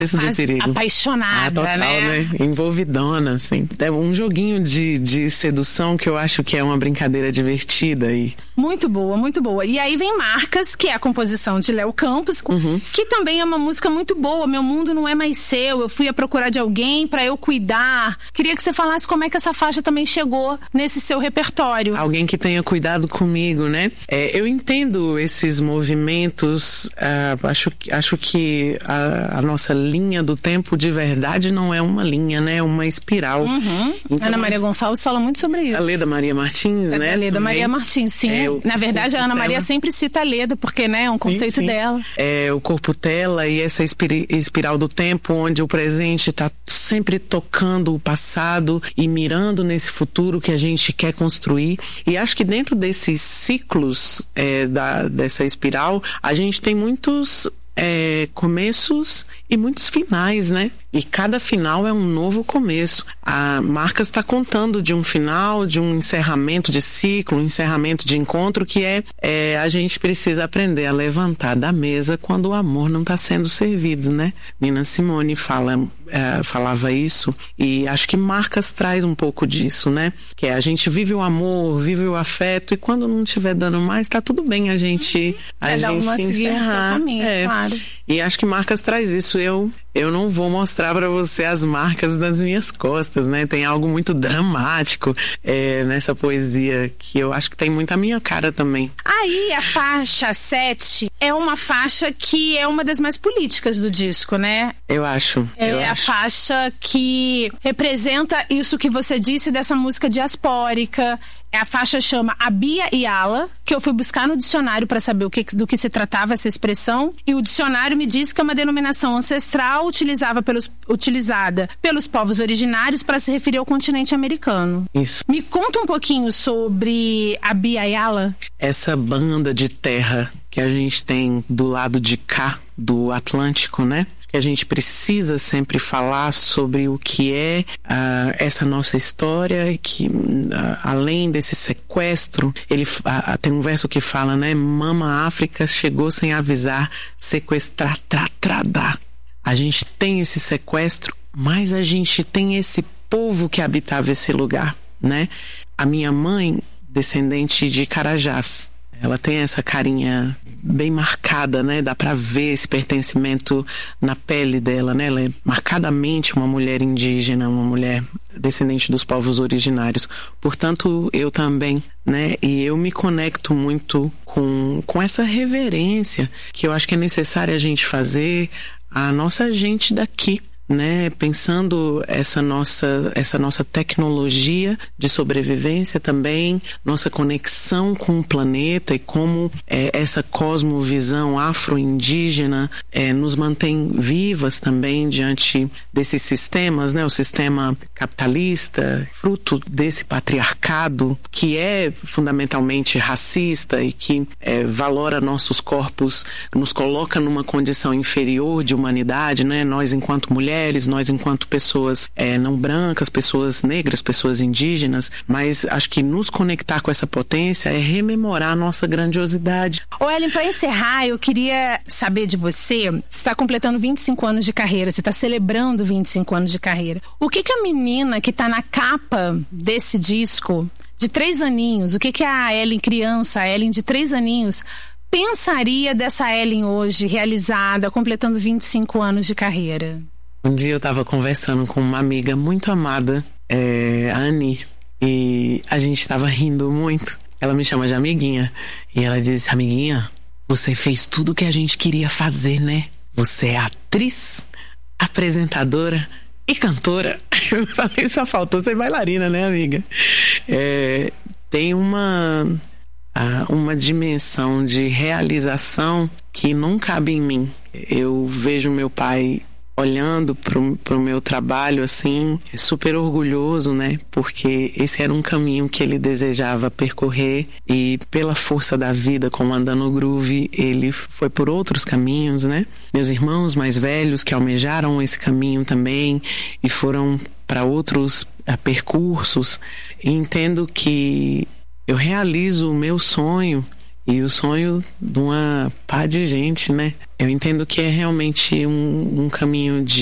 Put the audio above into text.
Isso do perigo. Apaixonada, total, né? Envolvidona, assim. É um joguinho de sedução que eu acho que é uma brincadeira divertida aí. Muito boa, muito boa. E aí vem Marcas, que é a composição de Léo Campos, que também é uma música muito boa. Meu mundo não é mais seu, eu fui à procura de alguém pra eu cuidar. Queria que você falasse como é que essa faixa também chegou nesse seu repertório. Alguém que tenha cuidado comigo, né? Eu entendo esses movimentos, acho que a nossa linha do tempo de verdade não é uma linha, né? É uma espiral. Então, Ana Maria Gonçalves fala muito sobre isso. A Leda Maria Martins, né? A Leda Maria Martins, sim. Na verdade, a Ana Maria sempre cita a Leda, porque, né, é um conceito dela. É o corpo tela e essa espiral do tempo, onde o presente está sempre tocando o passado e mirando nesse futuro que a gente quer construir. E acho que dentro desses ciclos dessa espiral, a gente tem muitos começos e muitos finais, né? E cada final é um novo começo. A Marcas está contando de um final, de um encerramento de ciclo, um encerramento de encontro, que a gente precisa aprender a levantar da mesa quando o amor não está sendo servido, né? Nina Simone falava isso, e acho que Marcas traz um pouco disso, né? Que a gente vive o amor, vive o afeto, e quando não estiver dando mais, tá tudo bem a gente encerrar. Claro. E acho que Marcas traz isso. Eu não vou mostrar pra você as marcas das minhas costas, né? Tem algo muito dramático nessa poesia que eu acho que tem muito a minha cara também. Aí a faixa 7 é uma faixa que é uma das mais políticas do disco, né? Eu acho. A faixa que representa isso que você disse dessa música diaspórica. A faixa chama Abia Yala, que eu fui buscar no dicionário para saber do que se tratava essa expressão, e o dicionário me diz que é uma denominação ancestral utilizada pelos povos originários para se referir ao continente americano. Isso. Me conta um pouquinho sobre Abia Yala. Essa banda de terra que a gente tem do lado de cá do Atlântico, né? Que a gente precisa sempre falar sobre o que é essa nossa história, que além desse sequestro, tem um verso que fala, né? Mama África chegou sem avisar, sequestrar, tradar. A gente tem esse sequestro, mas a gente tem esse povo que habitava esse lugar, né? A minha mãe, descendente de Carajás, ela tem essa carinha bem marcada, né? Dá pra ver esse pertencimento na pele dela, né? Ela é marcadamente uma mulher indígena, uma mulher descendente dos povos originários. Portanto, eu também, né? E eu me conecto muito com essa reverência que eu acho que é necessária a gente fazer a nossa gente daqui, né? Pensando essa nossa tecnologia de sobrevivência também, nossa conexão com o planeta e como essa cosmovisão afro-indígena nos mantém vivas também diante desses sistemas, né? O sistema capitalista, fruto desse patriarcado que é fundamentalmente racista e que valora nossos corpos, nos coloca numa condição inferior de humanidade, né? Nós enquanto mulheres, nós enquanto pessoas não brancas, pessoas negras, pessoas indígenas, mas acho que nos conectar com essa potência é rememorar a nossa grandiosidade. Ellen, para encerrar, eu queria saber de você, você está completando 25 anos de carreira, você está celebrando 25 anos de carreira. O que a menina que está na capa desse disco, de 3 aninhos, o que a Ellen criança, a Ellen de 3 aninhos, pensaria dessa Ellen hoje, realizada, completando 25 anos de carreira? Um dia eu estava conversando com uma amiga muito amada, a Annie, e a gente estava rindo muito. Ela me chama de amiguinha, e ela disse: amiguinha, você fez tudo o que a gente queria fazer, né? Você é atriz, apresentadora e cantora. Eu falei, só faltou ser bailarina, né, amiga? Tem uma dimensão de realização que não cabe em mim. Eu vejo meu pai olhando pro meu trabalho, assim, super orgulhoso, né? Porque esse era um caminho que ele desejava percorrer e pela força da vida, como Andando no Groove, ele foi por outros caminhos, né? Meus irmãos mais velhos que almejaram esse caminho também e foram para outros percursos. E entendo que eu realizo o meu sonho e o sonho de uma pá de gente, né? Eu entendo que é realmente um caminho de